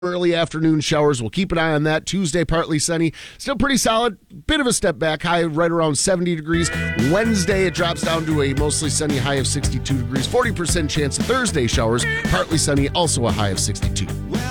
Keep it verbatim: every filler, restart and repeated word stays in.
early afternoon showers. We'll keep an eye on that. Tuesday, partly sunny. Still pretty solid. Bit of a step back. High right around seventy degrees. Wednesday, it drops down to a mostly sunny high of sixty-two degrees. forty percent chance of Thursday showers. Partly sunny, also a high of sixty-two.